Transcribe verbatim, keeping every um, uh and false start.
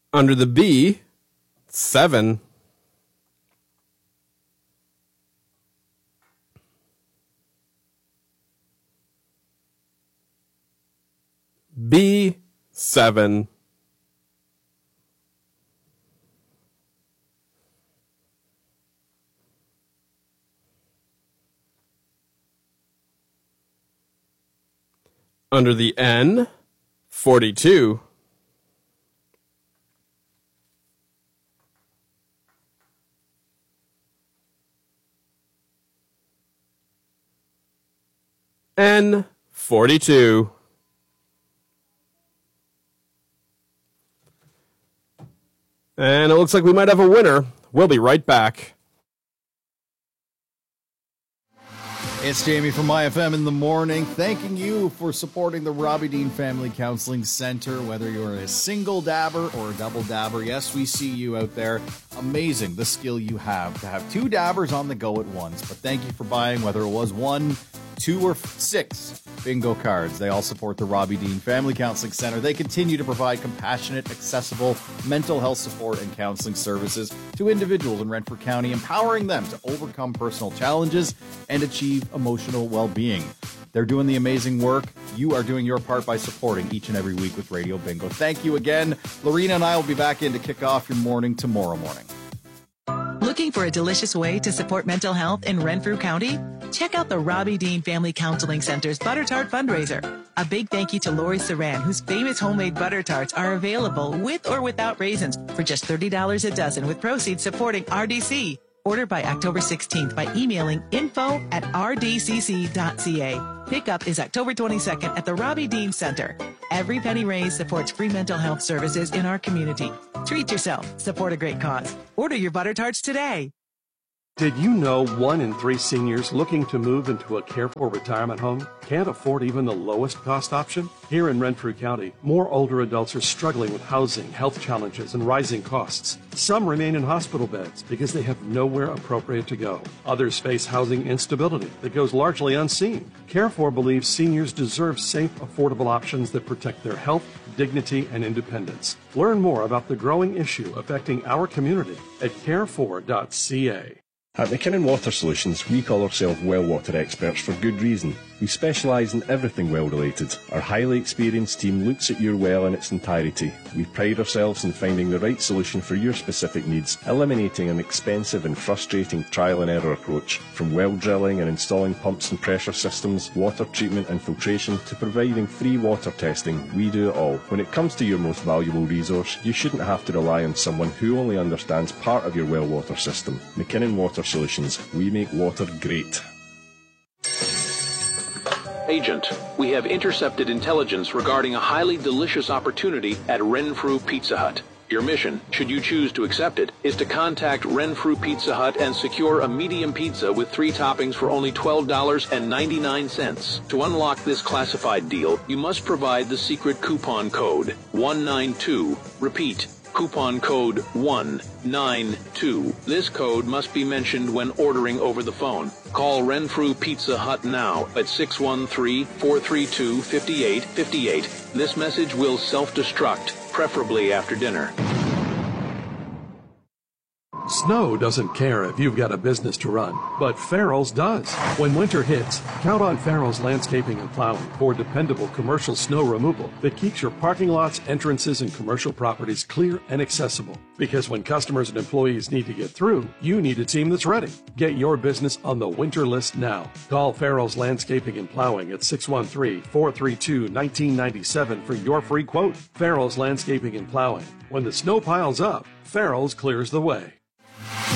Under the B, seven. B, seven. Under the N, forty-two. N, forty-two. And it looks like we might have a winner. We'll be right back. It's Jamie from I F M in the morning, thanking you for supporting the Robbie Dean Family Counseling Center, whether you're a single dabber or a double dabber. Yes, we see you out there. Amazing the skill you have to have two dabbers on the go at once. But thank you for buying, whether it was one, two, or six bingo cards. They all support the Robbie Dean Family Counseling Center. They continue to provide compassionate, accessible mental health support and counseling services to individuals in Renfrew County, empowering them to overcome personal challenges and achieve emotional well-being. They're doing the amazing work. You are doing your part by supporting each and every week with Radio Bingo. Thank you again. Lorena and I will be back in to kick off your morning tomorrow morning. Looking for a delicious way to support mental health in Renfrew County? Check out the Robbie Dean Family Counseling Center's Butter Tart fundraiser. A big thank you to Lori Saran, whose famous homemade butter tarts are available with or without raisins for just thirty dollars a dozen, with proceeds supporting R D C. Order by October sixteenth by emailing info at r d c c dot c a. Pickup is October twenty-second at the Robbie Dean Center. Every penny raised supports free mental health services in our community. Treat yourself. Support a great cause. Order your butter tarts today. Did you know one in three seniors looking to move into a Care for retirement home can't afford even the lowest cost option? Here in Renfrew County, more older adults are struggling with housing, health challenges, and rising costs. Some remain in hospital beds because they have nowhere appropriate to go. Others face housing instability that goes largely unseen. Care for believes seniors deserve safe, affordable options that protect their health, dignity, and independence. Learn more about the growing issue affecting our community at care for dot c a. At McKinnon Water Solutions, we call ourselves well water experts for good reason. We specialise in everything well related. Our highly experienced team looks at your well in its entirety. We pride ourselves in finding the right solution for your specific needs, eliminating an expensive and frustrating trial and error approach. From well drilling and installing pumps and pressure systems, water treatment and filtration, to providing free water testing, we do it all. When it comes to your most valuable resource, you shouldn't have to rely on someone who only understands part of your well water system. McKinnon Water Solutions. We make water great. Agent, we have intercepted intelligence regarding a highly delicious opportunity at Renfrew Pizza Hut. Your mission, should you choose to accept it, is to contact Renfrew Pizza Hut and secure a medium pizza with three toppings for only twelve dollars and ninety-nine cents. To unlock this classified deal, you must provide the secret coupon code one nine two. Repeat, coupon code one nine two. This code must be mentioned when ordering over the phone. Call Renfrew Pizza Hut now at six one three, four three two, five eight five eight. This message will self-destruct, preferably after dinner. Snow doesn't care if you've got a business to run, but Farrell's does. When winter hits, count on Farrell's Landscaping and Plowing for dependable commercial snow removal that keeps your parking lots, entrances, and commercial properties clear and accessible. Because when customers and employees need to get through, you need a team that's ready. Get your business on the winter list now. Call Farrell's Landscaping and Plowing at six one three, four three two, one nine nine seven for your free quote. Farrell's Landscaping and Plowing. When the snow piles up, Farrell's clears the way.